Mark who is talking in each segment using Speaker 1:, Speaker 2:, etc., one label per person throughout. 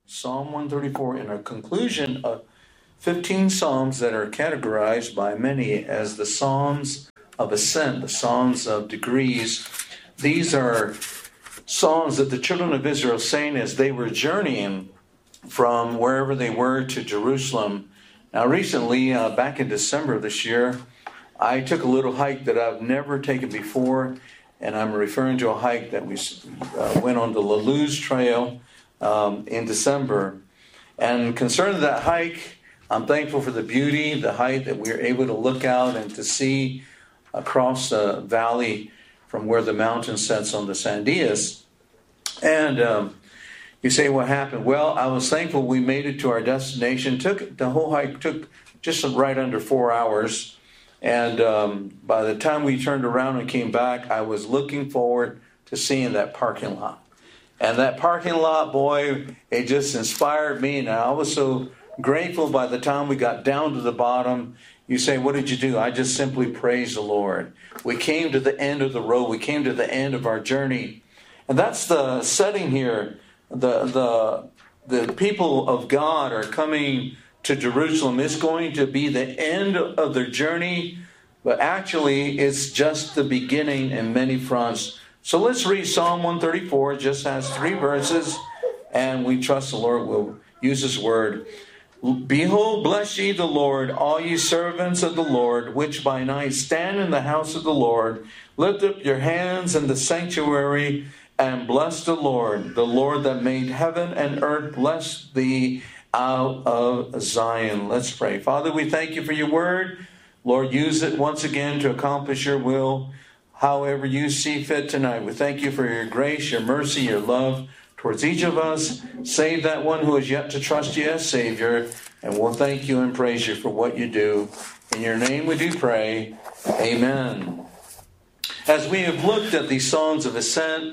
Speaker 1: Psalm 134 in a conclusion of 15 psalms that are categorized by many as the Psalms of Ascent, the Psalms of Degrees. These are songs that the children of Israel sang as they were journeying from wherever they were to Jerusalem. Now recently, back in December of this year, I took a little hike that I've never taken before, and I'm referring to a hike that we went on the La Luz Trail in December. And concerning that hike, I'm thankful for the beauty, the height that we were able to look out and to see across the valley from where the mountain sets on the Sandias. And you say, what happened? Well, I was thankful we made it to our destination. The whole hike took just right under 4 hours. And by the time we turned around and came back, I was looking forward to seeing that parking lot. And that parking lot, boy, it just inspired me. And I was so grateful by the time we got down to the bottom. You say, what did you do? I just simply praised the Lord. We came to the end of the road. We came to the end of our journey. And that's the setting here. The people of God are coming to Jerusalem. It's going to be the end of their journey, but actually it's just the beginning in many fronts. So let's read Psalm 134. It just has 3 verses, and we trust the Lord will use His word. Behold, bless ye the Lord, all ye servants of the Lord, which by night stand in the house of the Lord. Lift up your hands in the sanctuary, and bless the Lord that made heaven and earth. Bless thee out of Zion. Let's pray. Father, we thank you for your word. Lord, use it once again to accomplish your will, however you see fit tonight. We thank you for your grace, your mercy, your love towards each of us. Save that one who is yet to trust you as Savior. And we'll thank you and praise you for what you do. In your name we do pray. Amen. As we have looked at these songs of ascent,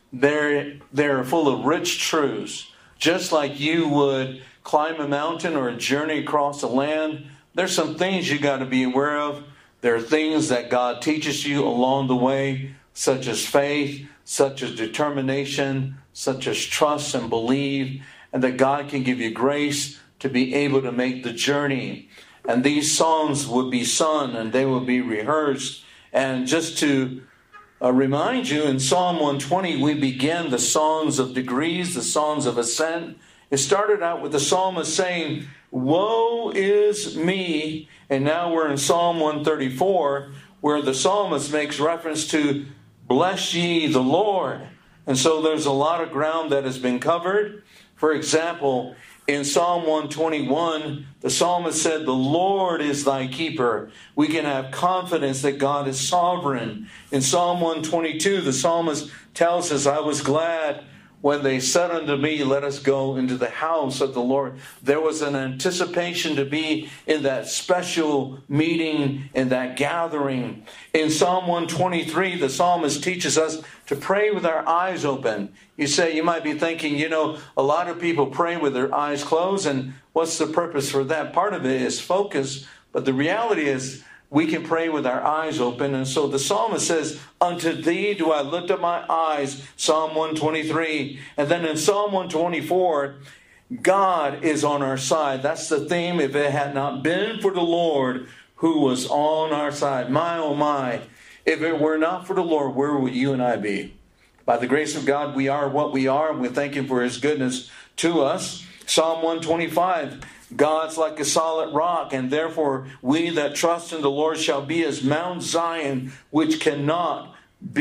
Speaker 1: they're full of rich truths. Just like you would climb a mountain or a journey across the land, there's some things you got to be aware of. There are things that God teaches you along the way, such as faith, such as determination, such as trust and believe, and that God can give you grace to be able to make the journey. And these songs would be sung and they would be rehearsed. And just to remind you, in Psalm 120, we begin the songs of degrees, the songs of ascent. It started out with the psalmist saying, woe is me. And now we're in Psalm 134, where the psalmist makes reference to bless ye the Lord. And so there's a lot of ground that has been covered. For example, in Psalm 121, the psalmist said, the Lord is thy keeper. We can have confidence that God is sovereign. In Psalm 122, the psalmist tells us, I was glad when they said unto me, let us go into the house of the Lord. There was an anticipation to be in that special meeting, in that gathering. In Psalm 123, the psalmist teaches us to pray with our eyes open. You might be thinking, a lot of people pray with their eyes closed, and what's the purpose for that? Part of it is focus, but the reality is we can pray with our eyes open. And so the psalmist says, unto thee do I lift up my eyes, Psalm 123. And then in Psalm 124, God is on our side. That's the theme. If it had not been for the Lord who was on our side, my oh my, if it were not for the Lord, where would you and I be? By the grace of God, we are what we are, and we thank Him for His goodness to us. Psalm 125, God's like a solid rock, and therefore we that trust in the Lord shall be as Mount Zion, which cannot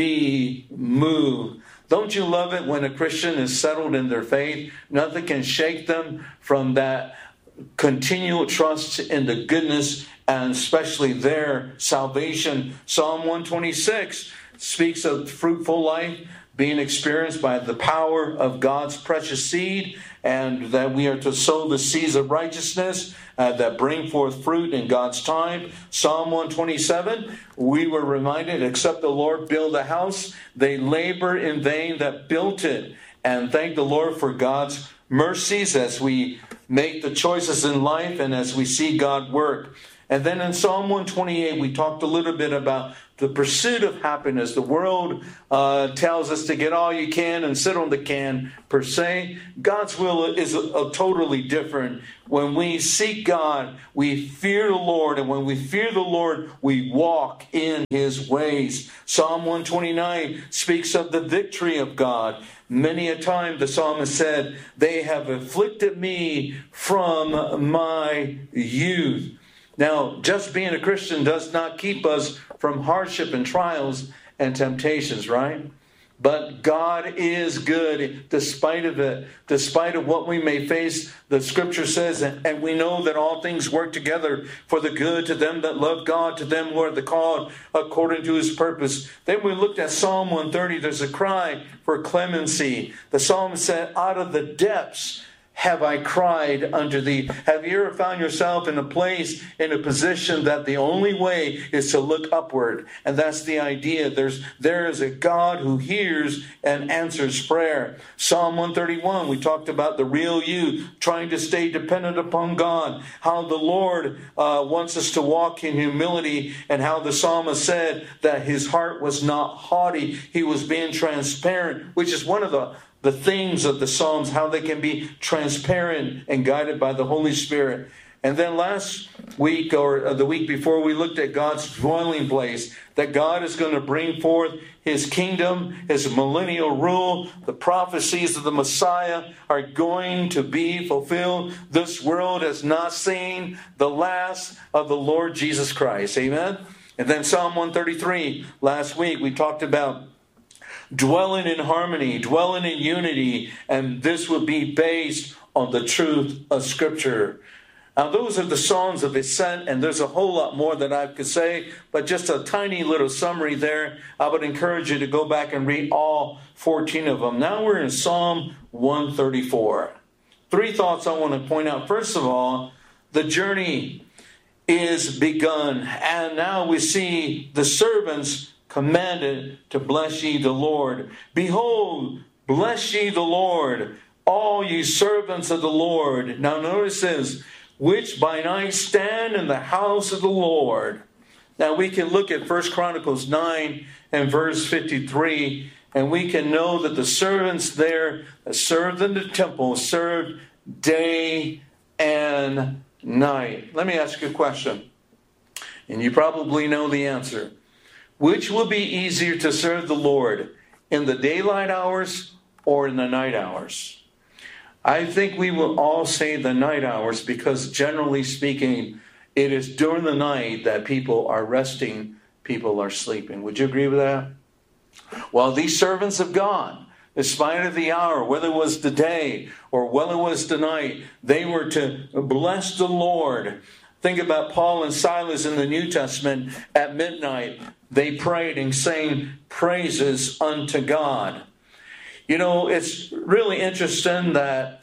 Speaker 1: be moved. Don't you love it when a Christian is settled in their faith? Nothing can shake them from that continual trust in the goodness and especially their salvation. Psalm 126 speaks of fruitful life being experienced by the power of God's precious seed, and that we are to sow the seeds of righteousness that bring forth fruit in God's time. Psalm 127, we were reminded, except the Lord build a house, they labor in vain that built it. And thank the Lord for God's mercies as we make the choices in life and as we see God work. And then in Psalm 128, we talked a little bit about the pursuit of happiness. The world tells us to get all you can and sit on the can, per se. God's will is totally different. When we seek God, we fear the Lord. And when we fear the Lord, we walk in His ways. Psalm 129 speaks of the victory of God. Many a time the psalmist said, they have afflicted me from my youth. Now, just being a Christian does not keep us from hardship and trials and temptations, right? But God is good despite of it, despite of what we may face. The Scripture says, and we know that all things work together for the good to them that love God, to them who are the called according to His purpose. Then we looked at Psalm 130. There's a cry for clemency. The psalmist said, out of the depths have I cried unto thee. Have you ever found yourself in a place, in a position that the only way is to look upward? And that's the idea. There is a God who hears and answers prayer. Psalm 131, we talked about the real you, trying to stay dependent upon God. How the Lord wants us to walk in humility, and how the psalmist said that his heart was not haughty. He was being transparent, which is one of the themes of the Psalms, how they can be transparent and guided by the Holy Spirit. And then last week, or the week before, we looked at God's dwelling place, that God is going to bring forth His kingdom, His millennial rule. The prophecies of the Messiah are going to be fulfilled. This world has not seen the last of the Lord Jesus Christ. Amen? And then Psalm 133, last week, we talked about dwelling in harmony, dwelling in unity, and this will be based on the truth of Scripture. Now, those are the songs of ascent, and there's a whole lot more that I could say, but just a tiny little summary there. I would encourage you to go back and read all 14 of them. Now we're in Psalm 134. 3 thoughts I want to point out. First of all, the journey is begun, and now we see the servants commanded to bless ye the Lord. Behold, bless ye the Lord, all ye servants of the Lord. Now notice this, which by night stand in the house of the Lord. Now we can look at 1 Chronicles 9 and verse 53, and we can know that the servants there that served in the temple served day and night. Let me ask you a question, and you probably know the answer. Which will be easier to serve the Lord, in the daylight hours or in the night hours? I think we will all say the night hours, because generally speaking, it is during the night that people are resting, people are sleeping. Would you agree with that? Well, these servants of God, despite of the hour, whether it was the day or whether it was the night, they were to bless the Lord. Think about Paul and Silas in the New Testament. At midnight, they prayed and sang praises unto God. You know, it's really interesting that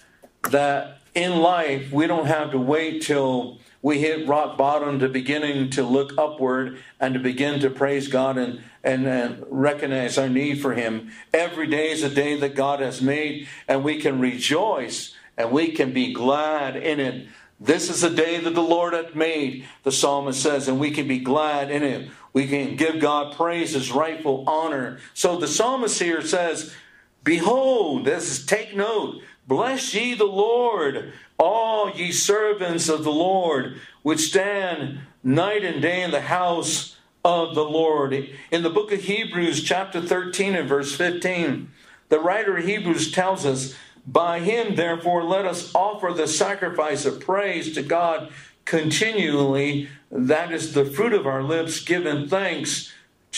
Speaker 1: in life, we don't have to wait till we hit rock bottom to beginning to look upward and to begin to praise God and recognize our need for Him. Every day is a day that God has made, and we can rejoice and we can be glad in it. This is a day that the Lord hath made, the psalmist says, and we can be glad in it. We can give God praise, His rightful honor. So the psalmist here says, behold, take note, bless ye the Lord, all ye servants of the Lord, which stand night and day in the house of the Lord. In the book of Hebrews, chapter 13 and verse 15, the writer of Hebrews tells us, by Him, therefore, let us offer the sacrifice of praise to God continually. That is the fruit of our lips, giving thanks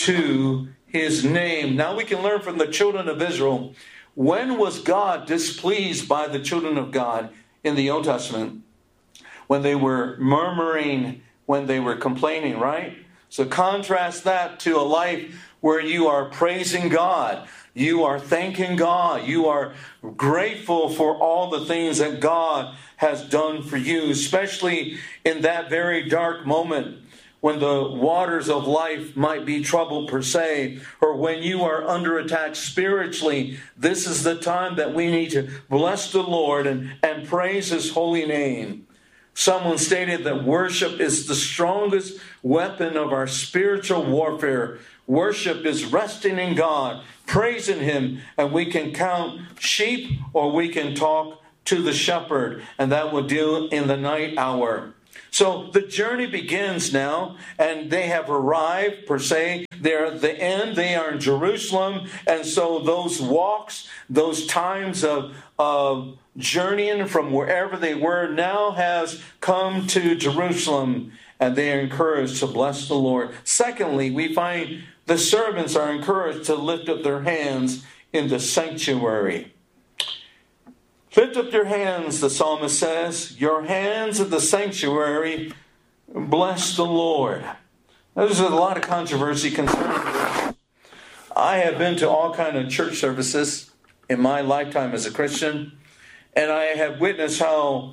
Speaker 1: to His name. Now we can learn from the children of Israel. When was God displeased by the children of God in the Old Testament? When they were murmuring, when they were complaining, right? So contrast that to a life where you are praising God. You are thanking God. You are grateful for all the things that God has done for you, especially in that very dark moment when the waters of life might be troubled per se, or when you are under attack spiritually. This is the time that we need to bless the Lord and praise His holy name. Someone stated that worship is the strongest weapon of our spiritual warfare. Worship is resting in God, praising Him, and we can count sheep or we can talk to the shepherd, and that will do in the night hour. So the journey begins now, and they have arrived, per se. They're at the end. They are in Jerusalem. And so those walks, those times of journeying from wherever they were now has come to Jerusalem, and they are encouraged to bless the Lord. Secondly, we find the servants are encouraged to lift up their hands in the sanctuary. Lift up your hands, the psalmist says, your hands in the sanctuary, bless the Lord. There's a lot of controversy concerning this. I have been to all kinds of church services in my lifetime as a Christian, and I have witnessed how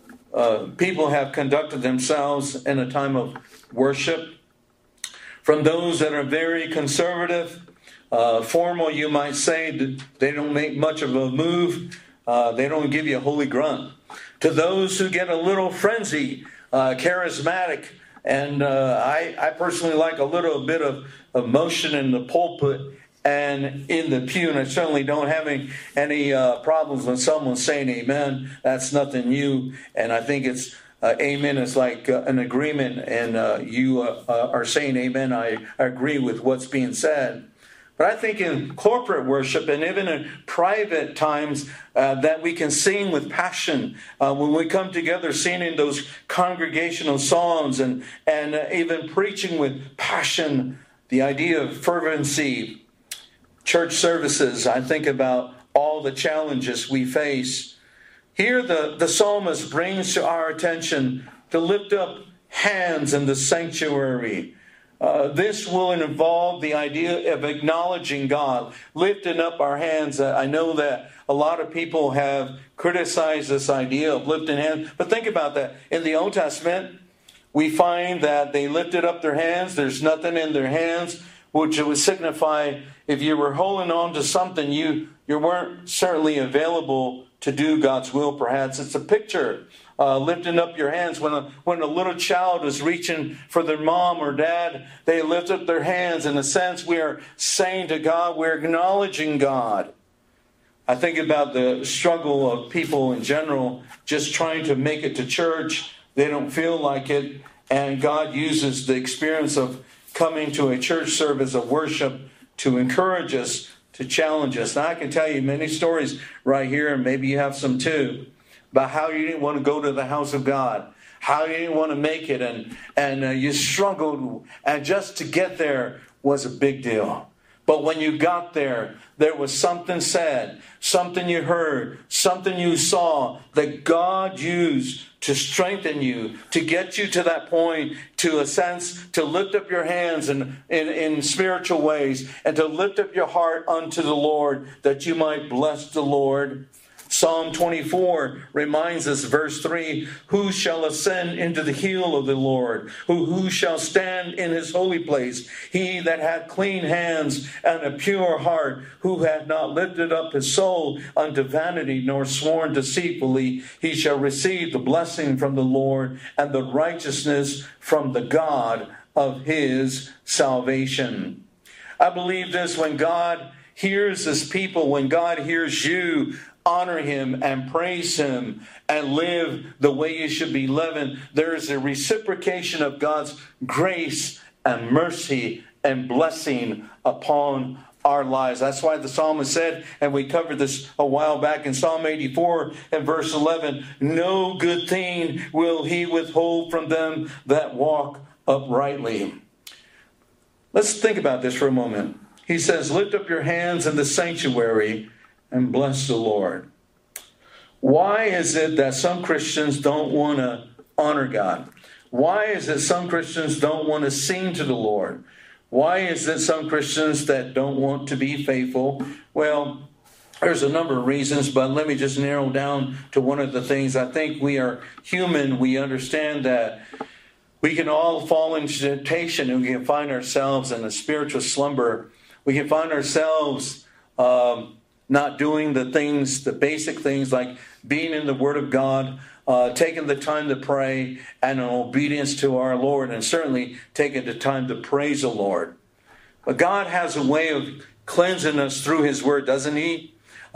Speaker 1: people have conducted themselves in a time of worship. From those that are very conservative, formal, you might say, they don't make much of a move. They don't give you a holy grunt. To those who get a little frenzy, charismatic, and I personally like a little bit of emotion in the pulpit and in the pew, and I certainly don't have any problems when someone's saying amen. That's nothing new, and I think it's amen is like an agreement, and you are saying amen. I agree with what's being said. But I think in corporate worship and even in private times that we can sing with passion. When we come together singing those congregational songs and even preaching with passion, the idea of fervency, church services, I think about all the challenges we face. Here the psalmist brings to our attention to lift up hands in the sanctuary. This will involve the idea of acknowledging God, lifting up our hands. I know that a lot of people have criticized this idea of lifting hands, but think about that. In the Old Testament, we find that they lifted up their hands. There's nothing in their hands, which would signify if you were holding on to something, you weren't certainly available to do God's will, perhaps. It's a picture. Lifting up your hands. When a little child is reaching for their mom or dad, they lift up their hands. In a sense, we are saying to God, we're acknowledging God. I think about the struggle of people in general just trying to make it to church. They don't feel like it. And God uses the experience of coming to a church service of worship to encourage us, to challenge us. Now, I can tell you many stories right here, and maybe you have some too, about how you didn't want to go to the house of God, how you didn't want to make it, and you struggled, and just to get there was a big deal. But when you got there, there was something said, something you heard, something you saw that God used to strengthen you, to get you to that point, to a sense, to lift up your hands in spiritual ways, and to lift up your heart unto the Lord, that you might bless the Lord. Psalm 24 reminds us, verse 3, who shall ascend into the hill of the Lord? Who shall stand in his holy place? He that hath clean hands and a pure heart, who hath not lifted up his soul unto vanity, nor sworn deceitfully, he shall receive the blessing from the Lord and the righteousness from the God of his salvation. I believe this: when God hears his people, when God hears you, honor him and praise him and live the way you should be living, there is a reciprocation of God's grace and mercy and blessing upon our lives. That's why the psalmist said, and we covered this a while back in Psalm 84 and verse 11, no good thing will he withhold from them that walk uprightly. Let's think about this for a moment. He says, lift up your hands in the sanctuary and bless the Lord. Why is it that some Christians don't want to honor God? Why is it some Christians don't want to sing to the Lord? Why is it some Christians that don't want to be faithful? Well, there's a number of reasons, but let me just narrow down to one of the things. I think we are human. We understand that we can all fall into temptation, and we can find ourselves in a spiritual slumber. We can find ourselves not not doing the things, the basic things like being in the Word of God, taking the time to pray, and in obedience to our Lord, and certainly taking the time to praise the Lord. But God has a way of cleansing us through His Word, doesn't He?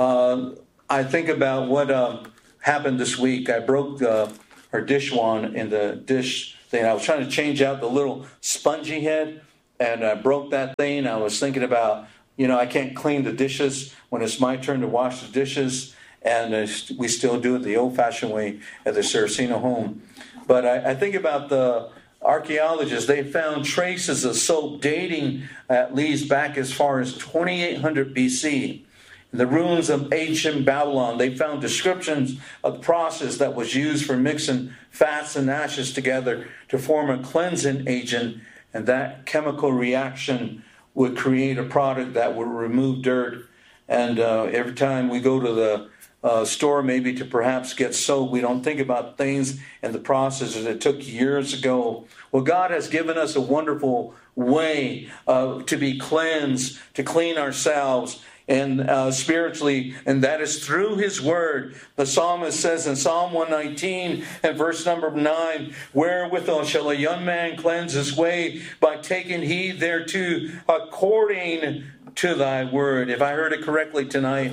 Speaker 1: I think about what happened this week. I broke our dish wand in the dish thing. I was trying to change out the little spongy head, and I broke that thing. I was thinking about, I can't clean the dishes when it's my turn to wash the dishes, and we still do it the old-fashioned way at the Saraceno home. But I think about the archaeologists. They found traces of soap dating at least back as far as 2800 BC. In the ruins of ancient Babylon, they found descriptions of the process that was used for mixing fats and ashes together to form a cleansing agent, and that chemical reaction would create a product that would remove dirt. And every time we go to the store maybe to perhaps get soap, we don't think about things and the processes that took years ago. Well, God has given us a wonderful way to be cleansed, to clean ourselves, and spiritually, and that is through His Word. The psalmist says in Psalm 119 and verse number 9, "Wherewithal shall a young man cleanse his way? By taking heed thereto according to thy word." If I heard it correctly tonight,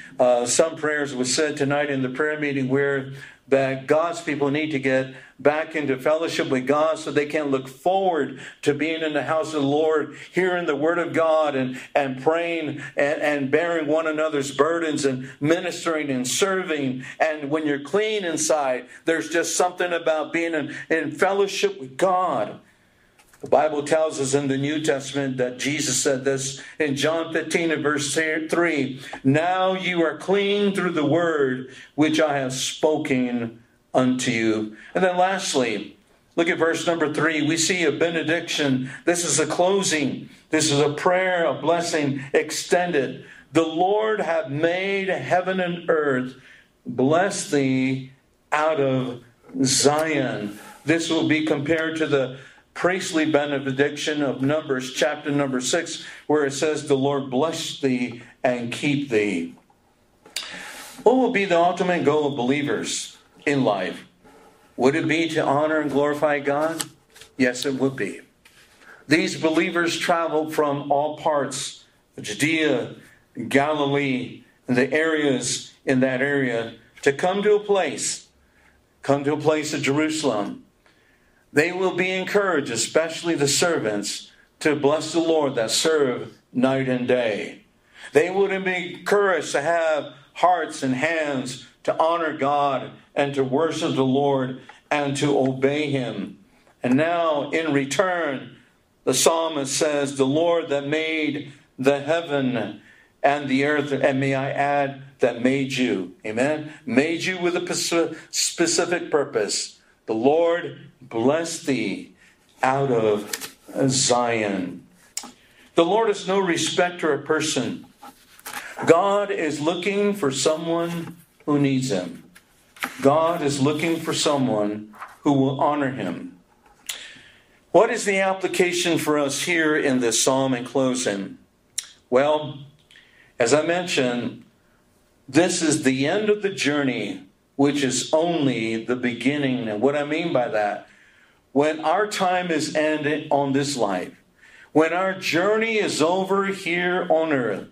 Speaker 1: some prayers were said tonight in the prayer meeting where that God's people need to get back into fellowship with God so they can look forward to being in the house of the Lord, hearing the Word of God and praying and bearing one another's burdens and ministering and serving. And when you're clean inside, there's just something about being in fellowship with God. The Bible tells us in the New Testament that Jesus said this in John 15 and verse 3, "Now you are clean through the word which I have spoken unto you." And then lastly, look at verse number 3. We see a benediction. This is a closing. This is a prayer, a blessing extended. "The Lord hath made heaven and earth. Bless thee out of Zion." This will be compared to the priestly benediction of Numbers, chapter number 6, where it says, "The Lord bless thee and keep thee." What will be the ultimate goal of believers in life? Would it be to honor and glorify God? Yes, it would be. These believers traveled from all parts of Judea, Galilee, and the areas in that area to come to a place of Jerusalem. They will be encouraged, especially the servants, to bless the Lord that serve night and day. They would be encouraged to have hearts and hands to honor God and to worship the Lord and to obey Him. And now, in return, the psalmist says, "The Lord that made the heaven and the earth," and may I add, that made you. Amen? Made you with a specific purpose. "The Lord bless thee out of Zion." The Lord is no respecter of person. God is looking for someone who needs Him. God is looking for someone who will honor Him. What is the application for us here in this psalm in closing? Well, as I mentioned, this is the end of the journey, which is only the beginning. And what I mean by that, when our time is ended on this life, when our journey is over here on earth,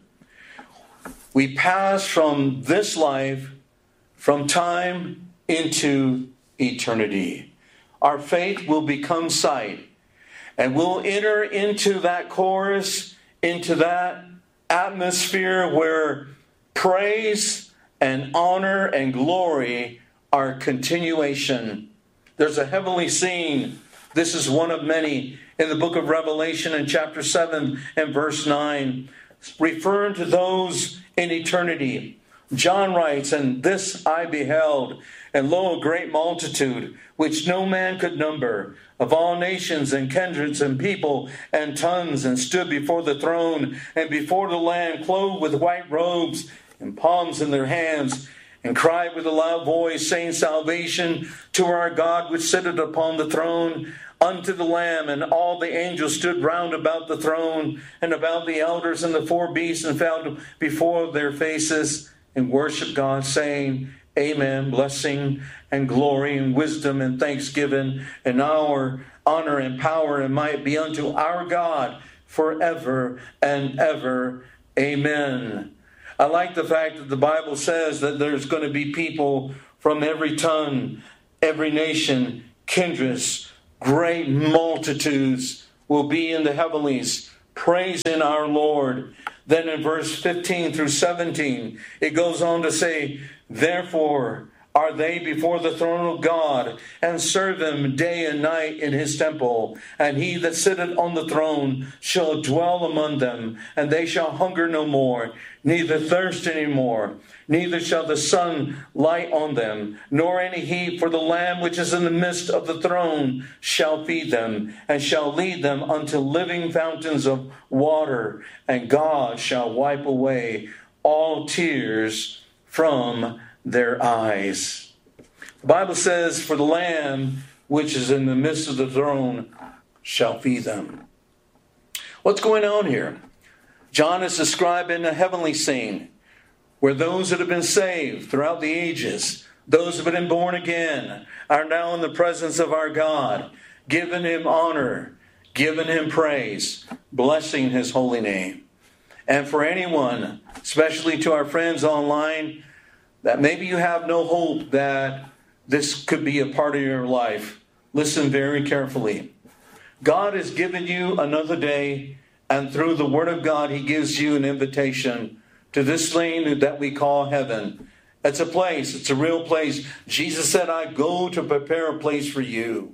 Speaker 1: we pass from this life, from time into eternity. Our faith will become sight, and we'll enter into that chorus, into that atmosphere where praise and honor and glory are continuation. There's a heavenly scene. This is one of many in the book of Revelation in chapter 7 and verse 9, referring to those in eternity. John writes, "And this I beheld, and lo, a great multitude, which no man could number, of all nations and kindreds and people and tongues, and stood before the throne and before the Lamb, clothed with white robes, and palms in their hands, and cried with a loud voice, saying, Salvation to our God which sitteth upon the throne, unto the Lamb. And all the angels stood round about the throne, and about the elders and the four beasts, and fell before their faces, and worshiped God, saying, Amen. Blessing and glory and wisdom and thanksgiving and our honor and power and might be unto our God forever and ever. Amen. I like the fact that the Bible says that there's going to be people from every tongue, every nation, kindreds, great multitudes will be in the heavenlies, praising our Lord. Then in verse 15 through 17, it goes on to say, Therefore are they before the throne of God, and serve him day and night in his temple. And he that sitteth on the throne shall dwell among them, and they shall hunger no more, neither thirst any more. Neither shall the sun light on them, nor any heat, for the Lamb which is in the midst of the throne shall feed them, and shall lead them unto living fountains of water. And God shall wipe away all tears from their eyes. The Bible says, For the Lamb which is in the midst of the throne shall feed them. What's going on here? John is describing a heavenly scene where those that have been saved throughout the ages, those that have been born again, are now in the presence of our God, giving him honor, giving him praise, blessing his holy name. And for anyone, especially to our friends online, that maybe you have no hope that this could be a part of your life, listen very carefully. God has given you another day, and through the Word of God, he gives you an invitation to this thing that we call heaven. It's a place. It's a real place. Jesus said, I go to prepare a place for you.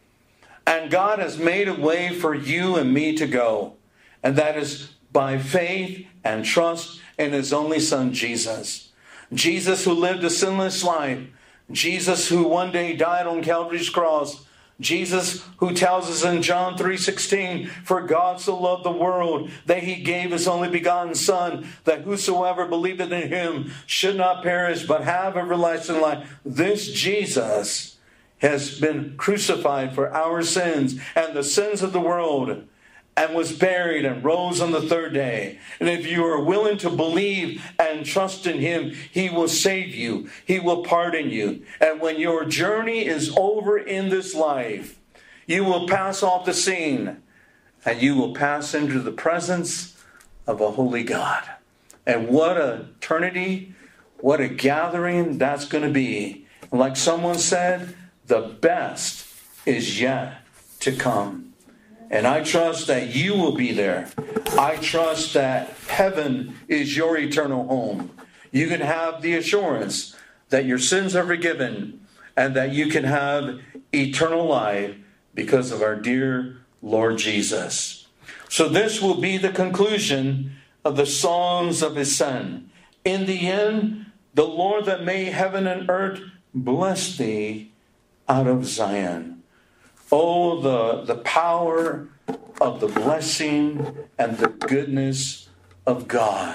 Speaker 1: And God has made a way for you and me to go. And that is by faith and trust in his only Son, Jesus. Jesus who lived a sinless life. Jesus who one day died on Calvary's cross. Jesus who tells us in John 3:16, For God so loved the world that he gave his only begotten Son, that whosoever believeth in him should not perish but have everlasting life. This Jesus has been crucified for our sins and the sins of the world, and was buried and rose on the third day. And if you are willing to believe and trust in him, he will save you. He will pardon you. And when your journey is over in this life, you will pass off the scene and you will pass into the presence of a holy God. And what an eternity, what a gathering that's going to be. And like someone said, the best is yet to come. And I trust that you will be there. I trust that heaven is your eternal home. You can have the assurance that your sins are forgiven and that you can have eternal life because of our dear Lord Jesus. So this will be the conclusion of the songs of his Son. In the end, the Lord that made heaven and earth bless thee out of Zion. Oh, the power of the blessing and the goodness of God.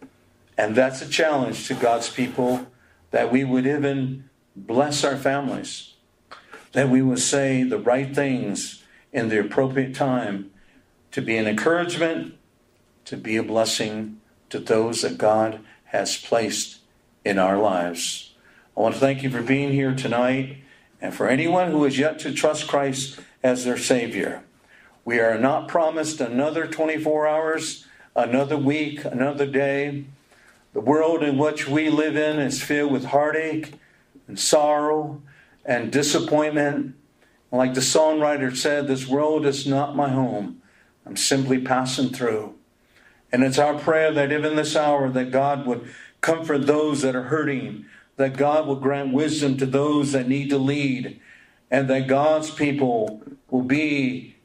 Speaker 1: And that's a challenge to God's people, that we would even bless our families, that we would say the right things in the appropriate time to be an encouragement, to be a blessing to those that God has placed in our lives. I want to thank you for being here tonight. And for anyone who is yet to trust Christ as their Savior, we are not promised another 24 hours, another week, another day. The world in which we live in is filled with heartache and sorrow and disappointment. Like the songwriter said, this world is not my home. I'm simply passing through. And it's our prayer that even this hour that God would comfort those that are hurting, that God will grant wisdom to those that need to lead, and that God's people will be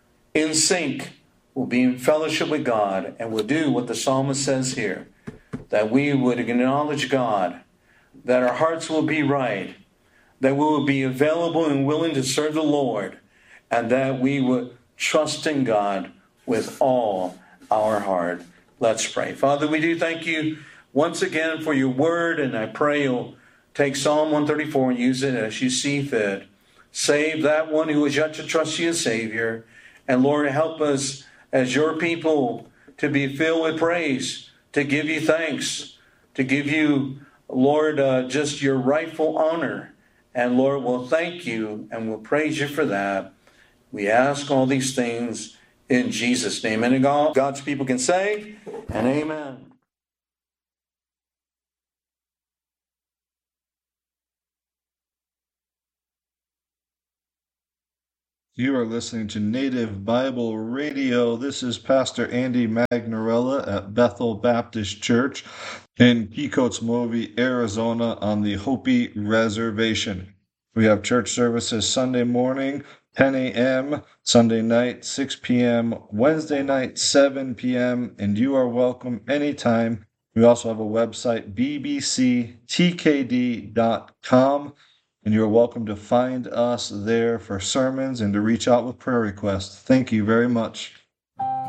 Speaker 1: in sync, will be in fellowship with God, and will do what the psalmist says here, that we would acknowledge God, that our hearts will be right, that we will be available and willing to serve the Lord, and that we would trust in God with all our heart. Let's pray. Father, we do thank you once again for your word, and I pray you'll take Psalm 134 and use it as you see fit. Save that one who is yet to trust you as Savior. And Lord, help us as your people to be filled with praise, to give you thanks, to give you, Lord, just your rightful honor. And Lord, we'll thank you and we'll praise you for that. We ask all these things in Jesus' name. And God's people can say, and amen.
Speaker 2: You are listening to Native Bible Radio. This is Pastor Andy Magnarella at Bethel Baptist Church in Pecos-Movi, Arizona on the Hopi Reservation. We have church services Sunday morning, 10 a.m., Sunday night, 6 p.m., Wednesday night, 7 p.m., and you are welcome anytime. We also have a website, bbctkd.com. And you're welcome to find us there for sermons and to reach out with prayer requests. Thank you very much.